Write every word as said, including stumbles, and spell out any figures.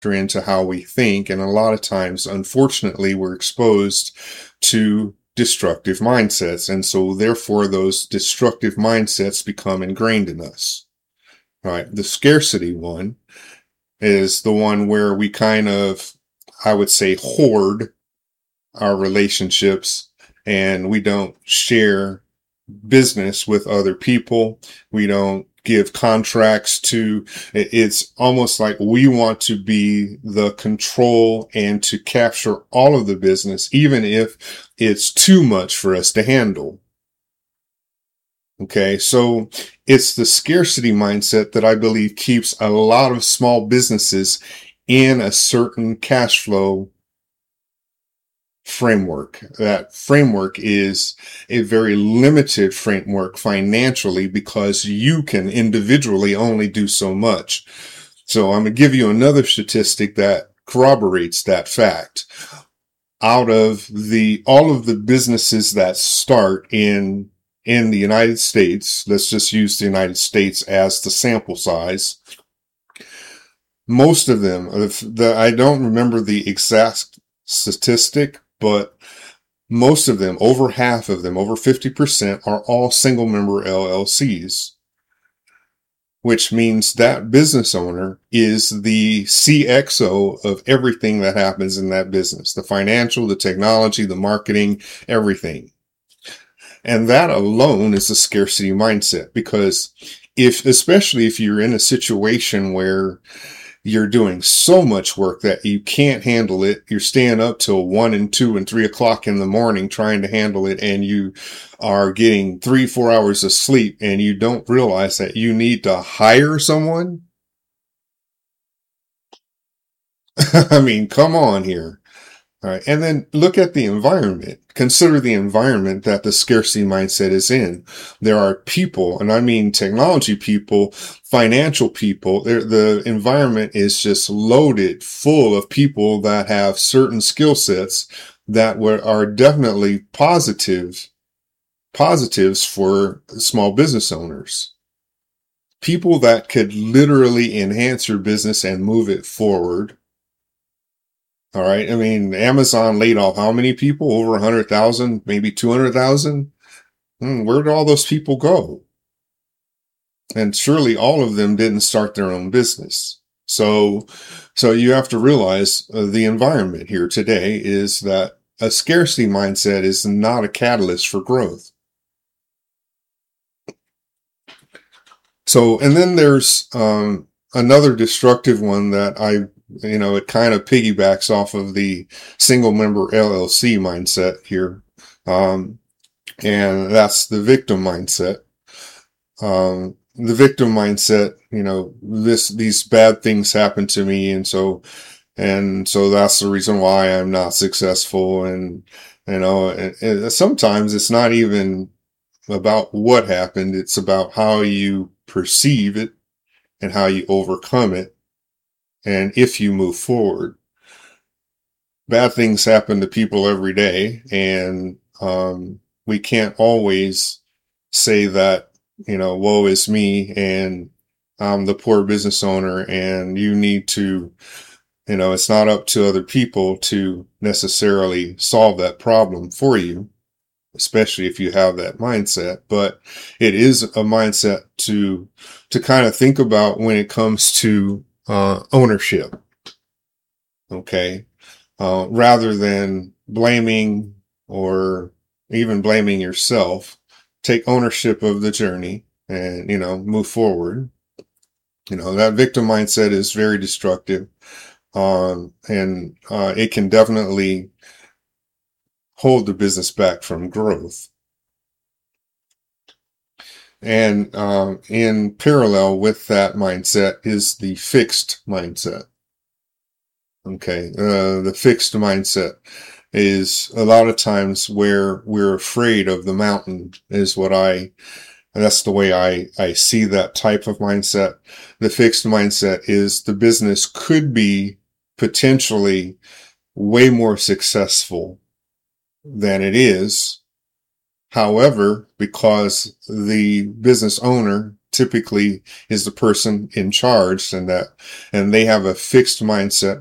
into how we think. And a lot of times, unfortunately, we're exposed to destructive mindsets. And so therefore those destructive mindsets become ingrained in us. All right. The scarcity one is the one where we kind of, I would say, hoard our relationships and we don't share business with other people. We don't give contracts to, it's almost like we want to be the control and to capture all of the business, even if it's too much for us to handle. Okay. So it's the scarcity mindset that I believe keeps a lot of small businesses in a certain cash flow framework. That framework is a very limited framework financially because you can individually only do so much. So I'm going to give you another statistic that corroborates that fact. Out of the, all of the businesses that start in, in the United States, let's just use the United States as the sample size. Most of them, the, I don't remember the exact statistic, but most of them, over half of them, over fifty percent, are all single member L L Cs, which means that business owner is the C X O of everything that happens in that business, the financial, the technology, the marketing, everything. And that alone is a scarcity mindset, because if, especially if you're in a situation where you're doing so much work that you can't handle it. You're staying up till one and two and three o'clock in the morning trying to handle it. And you are getting three, four hours of sleep and you don't realize that you need to hire someone. I mean, come on here. All right. And then look at the environment. Consider the environment that the scarcity mindset is in. There are people, and I mean technology people, financial people. The environment is just loaded full of people that have certain skill sets that were, are definitely positive, positives for small business owners. People that could literally enhance your business and move it forward. All right. I mean, Amazon laid off how many people? Over a hundred thousand, maybe two hundred thousand. Hmm, where did all those people go? And surely all of them didn't start their own business. So, so you have to realize uh, the environment here today is that a scarcity mindset is not a catalyst for growth. So, and then there's, um, another destructive one that I You know, it kind of piggybacks off of the single member L L C mindset here. Um, and that's the victim mindset. Um, the victim mindset, you know, this, these bad things happen to me. And so, and so that's the reason why I'm not successful. And, you know, and, and sometimes it's not even about what happened. It's about how you perceive it and how you overcome it. And if you move forward, bad things happen to people every day. And, um, we can't always say that, you know, woe is me and I'm the poor business owner and you need to, you know, it's not up to other people to necessarily solve that problem for you, especially if you have that mindset. But it is a mindset to, to kind of think about when it comes to Uh, ownership. Okay. Uh, rather than blaming or even blaming yourself, take ownership of the journey and, you know, move forward. You know, that victim mindset is very destructive. Um, and, uh, it can definitely hold the business back from growth. And, um, in parallel with that mindset is the fixed mindset. Okay. Uh, the fixed mindset is a lot of times where we're afraid of the mountain is what I, that's the way I, I see that type of mindset. The fixed mindset is the business could be potentially way more successful than it is. However, because the business owner typically is the person in charge, and that, and they have a fixed mindset